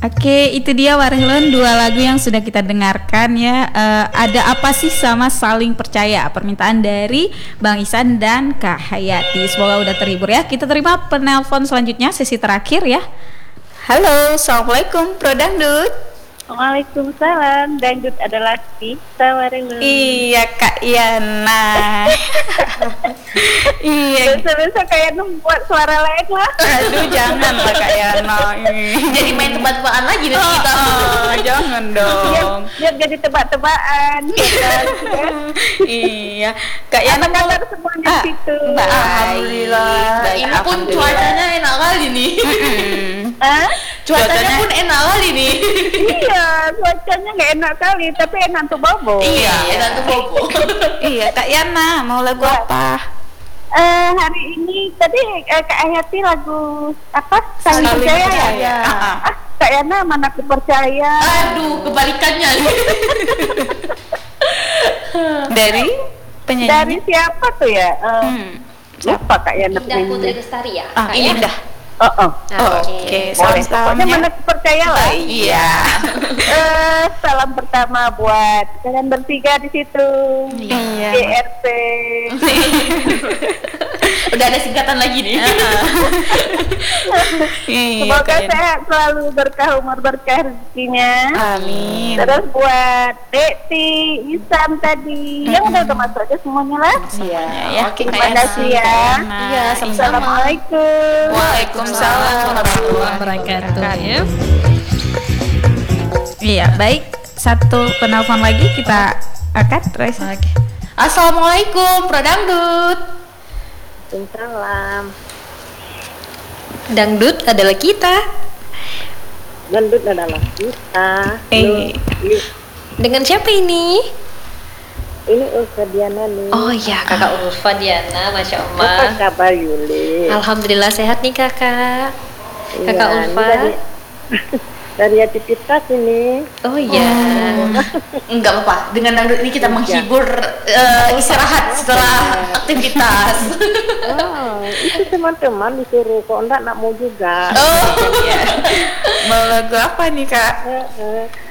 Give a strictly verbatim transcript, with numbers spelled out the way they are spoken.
Oke, itu dia Warhelon, dua lagu yang sudah kita dengarkan ya. Uh, ada apa sih sama saling percaya? Permintaan dari Bang Ihsan dan Kak Hayati. Semoga udah terhibur ya. Kita terima penelpon selanjutnya, sesi terakhir ya. Halo, assalamualaikum, Pro Dangdut. Waalaikumsalam, Dangdut adalah kita Warhelon. Iya Kak Yana. Iya. Biasa-biasa kayak membuat suara lain lah. Aduh jangan lah Kak Yana. Jadi main tebak-tebakan lagi nih oh, kita. Oh, jangan dong. Biar, biar jadi tebak-tebakan. Iya. Kak Yana apa kabar semuanya ah, situ? Baik. Alhamdulillah. Baik, Ini pun cuacanya enak kali nih. Hah? Cuacanya, Cuacanya pun enak kali nih. Iya, cuacanya nggak enak kali, tapi enak untuk bobo. Iya, enak tuh bobo. Iya, Kak Yana mau lagu apa? Eh hari ini tadi eh, Kak Hayati lagu apa? Saling Saling percaya Percaya. ya. Ah, Ah, Kak Yana mana aku percaya. Aduh, kebalikannya. Dari penyanyi. Dari siapa tuh ya? Eh, Hmm. Lupa Kak Yana Indah Putri penyanyinya. Lestari ya? Ah, Kak ya? Indah. Oh, oh. Ah, Oke, Boleh. Pokoknya salam-salamnya. mana aku percaya lah. Iya. Eh, salam pertama buat kalian bertiga di situ. Iya. G R T. Udah ada singkatan lagi nih. Iya, Semoga Kak Yana. sehat selalu, berkah umur, berkah rezekinya. Amin. Terus buat Dekti, Ihsan tadi, yang udah udah masuk aja semuanya lah. Semuanya ya. Oke, Terima Kak kasih Kak ya. Yana. Iya, sama-sama. Assalamualaikum. Waalaikumsalam warahmatullahi wabarakatuh ya. Iya, baik. Satu penelpon lagi kita angkat terus. Oke. Assalamualaikum, Pro Dangdut. Salam. Dangdut adalah kita. Dangdut adalah kita. Eh. Dengan siapa ini? Ini Ulfa Diana nih. Oh iya, kakak Ulfa Diana, masya Apa Allah. kabar Yuli? Alhamdulillah sehat nih kakak. Kakak Iya, Ulfa. ini Dari, dari aktivitas ini. Oh iya. Enggak apa-apa. Dengan Dangdut ini kita menghibur eh, istirahat setelah aktivitas. Oh, itu teman-teman disuruh kok enggak nak mau juga. Oh, Mau lagu apa nih Kak? Eh, eh.